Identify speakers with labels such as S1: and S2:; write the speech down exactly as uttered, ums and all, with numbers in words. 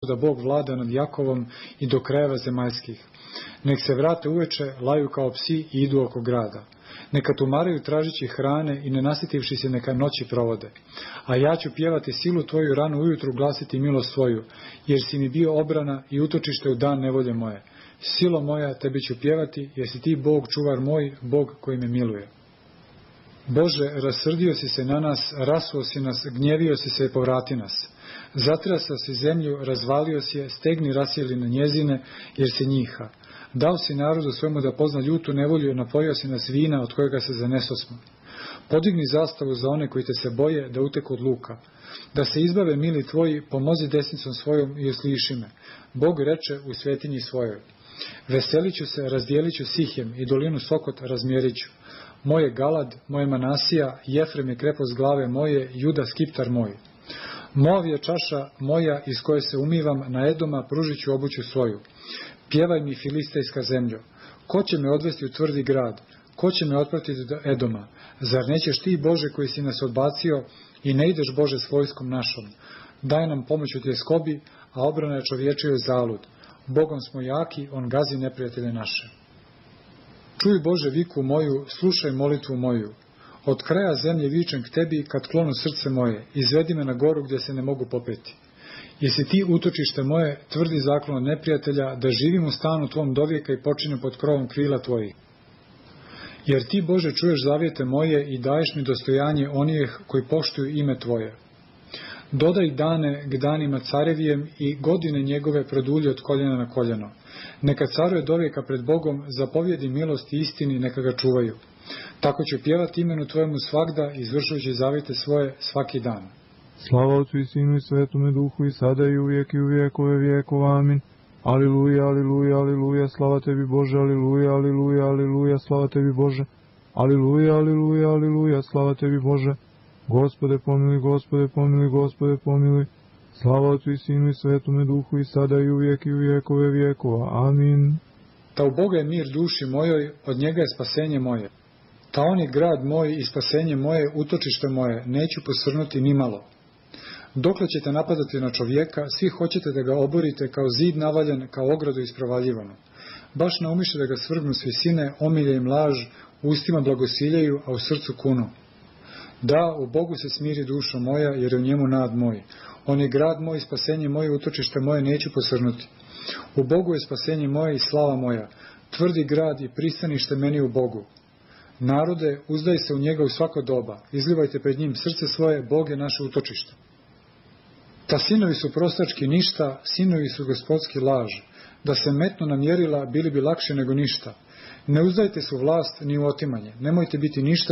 S1: Gospoda Bog vlada nad Jakovom i do krajeva zemaljskih. Nek se vrate uveče, laju kao psi i idu oko grada. Neka tumaraju tražići hrane i nenasitivši se neka noći provode. A ja ću pjevati silu tvoju, rano ujutru glasiti milost svoju, jer si mi bio obrana i utočište u dan nevolje moje. Silo moja, tebi ću pjevati, jer si ti Bog, čuvar moj, Bog koji me miluje. Bože, rasrdio si se na nas, rasuo si nas, gnjevio si se i povrati nas. Zatrasao si zemlju, razvalio si je, stegni rasijeli na njezine, jer si njiha. Dao si narodu svojemu da pozna ljutu nevolju, napojio si nas vina od kojega se zanesosmo. Podigni zastavu za one koji te se boje, da uteku od luka. Da se izbave mili tvoji, pomozi desnicom svojom i usliši me. Bog reče u svetinji svojoj. Veselit ću se, razdijelit ću Sihem i dolinu Sokot razmjerit ću. Moje Galad, moje Manasija, Jefrem je krepost glave moje, Juda skiptar moj. Moav je čaša moja iz koje se umivam, na Edoma pružit ću obuću svoju. Pjevaj mi, filistejska zemljo, ko će me odvesti u tvrdi grad, ko će me otpratiti do Edoma? Zar nećeš ti, Bože, koji si nas odbacio, i ne ideš, Bože, s vojskom našom? Daj nam pomoć u tjeskobi, a obrana je čovječio zalud. Bogom smo jaki, on gazi neprijatelje naše. Čuj, Bože, viku moju, slušaj molitvu moju. Od kraja zemlje vičem k tebi kad klonu srce moje, izvedi me na goru gdje se ne mogu popeti. Jesi ti utočište moje, tvrdi zaklon od neprijatelja, da živim u stanu tvom dovijeka i počinjem pod krovom krila tvojih. Jer ti, Bože, čuješ zavjete moje i daješ mi dostojanje onih koji poštuju ime tvoje. Dodaj dane k danima carevijem i godine njegove produlji od koljena na koljeno. Neka caruje dovijeka pred Bogom, zapovjedi milost i istini, neka ga čuvaju. Tako ću pjevati imenu tvojemu svagda, izvršujući zavjete svoje svaki dan.
S2: Slava Otcu i Sinu i Svetome Duhu, i sada i uvijek i u vijekove vijekova. Amin. Aliluja, aliluja, aliluja, slava tebi Bože, aliluja, aliluja, aliluja, slava tebi Bože. Aliluja, aliluja, aliluja, slava tebi Bože. Gospode pomiluj, Gospode pomiluj, Gospode pomiluj. Slava Otcu i Sinu i Svetome Duhu, i sada i uvijek i u vijekove vijekova. Amin.
S1: Ta u Boga je mir duši mojoj, od njega je spasenje moje. Ta on je grad moj i spasenje moje, utočište moje, neću posrnuti ni malo. Dokle ćete napadati na čovjeka, svi hoćete da ga oborite kao zid navaljen, kao ogradu isprovaljivanu. Baš naumiše da ga svrgnu s visine, omilje im laž, ustima blagosiljaju, a u srcu kunu. Da, u Bogu se smiri dušo moja, jer je u njemu nad moj. On je grad moj, spasenje moje, utočište moje, neću posrnuti. U Bogu je spasenje moje i slava moja, tvrdi grad i pristanište meni u Bogu. Narode, uzdaj se u njega u svako doba, izlivajte pred njim srce svoje, Bog je naše utočište. Ta sinovi su prostački ništa, sinovi su gospodski laž. Da se metnu na mjerila, bili bi lakše nego ništa. Ne uzdajte se u vlast ni u otimanje, nemojte biti ništa